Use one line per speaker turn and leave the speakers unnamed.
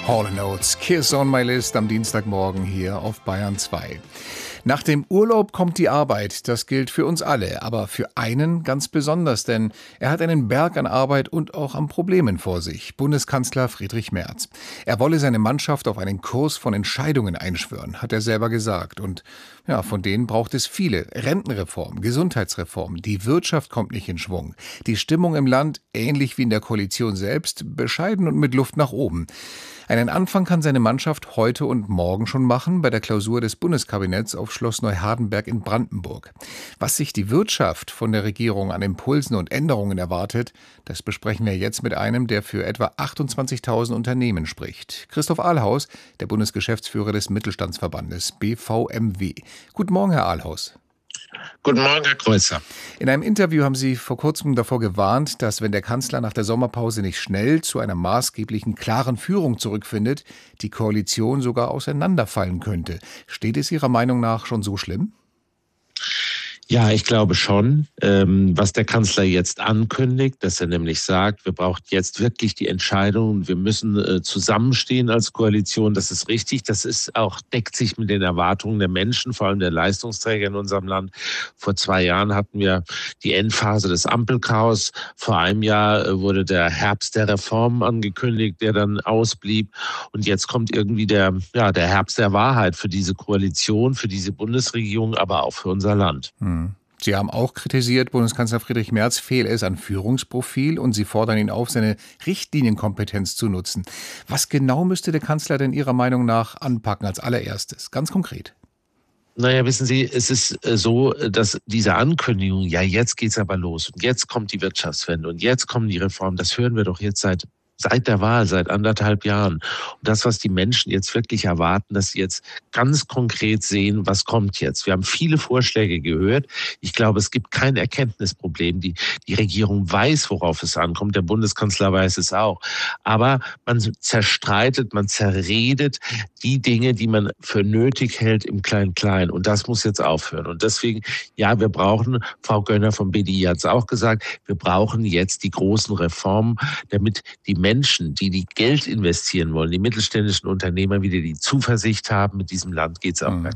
Hall & Oates, Kiss on My List am Dienstagmorgen hier auf Bayern 2. Nach dem Urlaub kommt die Arbeit. Das gilt für uns alle, aber für einen ganz besonders, denn er hat einen Berg an Arbeit und auch an Problemen vor sich. Bundeskanzler Friedrich Merz. Er wolle seine Mannschaft auf einen Kurs von Entscheidungen einschwören, hat er selber gesagt. Und ja, von denen braucht es viele. Rentenreform, Gesundheitsreform, die Wirtschaft kommt nicht in Schwung. Die Stimmung im Land, ähnlich wie in der Koalition selbst, bescheiden und mit Luft nach oben. Einen Anfang kann seine Mannschaft heute und morgen schon machen bei der Klausur des Bundeskabinetts auf Schloss Neuhardenberg in Brandenburg. Was sich die Wirtschaft von der Regierung an Impulsen und Änderungen erwartet, das besprechen wir jetzt mit einem, der für etwa 28.000 Unternehmen spricht. Christoph Ahlhaus, der Bundesgeschäftsführer des Mittelstandsverbandes BVMW. Guten Morgen, Herr Ahlhaus.
Guten Morgen, Herr Kreuzer.
In einem Interview haben Sie vor kurzem davor gewarnt, dass, wenn der Kanzler nach der Sommerpause nicht schnell zu einer maßgeblichen, klaren Führung zurückfindet, die Koalition sogar auseinanderfallen könnte. Steht es Ihrer Meinung nach schon so schlimm?
Ja, ich glaube schon, was der Kanzler jetzt ankündigt, dass er nämlich sagt, wir brauchen jetzt wirklich die Entscheidung, wir müssen zusammenstehen als Koalition, das ist richtig, das ist auch, deckt sich mit den Erwartungen der Menschen, vor allem der Leistungsträger in unserem Land. Vor 2 Jahren hatten wir die Endphase des Ampelchaos, vor einem Jahr wurde der Herbst der Reformen angekündigt, der dann ausblieb, und jetzt kommt irgendwie der Herbst der Wahrheit für diese Koalition, für diese Bundesregierung, aber auch für unser Land.
Sie haben auch kritisiert, Bundeskanzler Friedrich Merz fehle es an Führungsprofil, und Sie fordern ihn auf, seine Richtlinienkompetenz zu nutzen. Was genau müsste der Kanzler denn Ihrer Meinung nach anpacken als allererstes? Ganz konkret.
Naja, wissen Sie, es ist so, dass diese Ankündigung, ja, jetzt geht's aber los und jetzt kommt die Wirtschaftswende und jetzt kommen die Reformen, das hören wir doch jetzt seit der Wahl, seit 1,5 Jahren. Und das, was die Menschen jetzt wirklich erwarten, dass sie jetzt ganz konkret sehen, was kommt jetzt. Wir haben viele Vorschläge gehört. Ich glaube, es gibt kein Erkenntnisproblem. Die Regierung weiß, worauf es ankommt. Der Bundeskanzler weiß es auch. Aber man zerstreitet, man zerredet die Dinge, die man für nötig hält im Klein-Klein. Und das muss jetzt aufhören. Und deswegen, ja, wir brauchen, Frau Göner vom BDI hat es auch gesagt, wir brauchen jetzt die großen Reformen, damit die Menschen, die Geld investieren wollen, die mittelständischen Unternehmer wieder die Zuversicht haben, mit diesem Land geht's auch.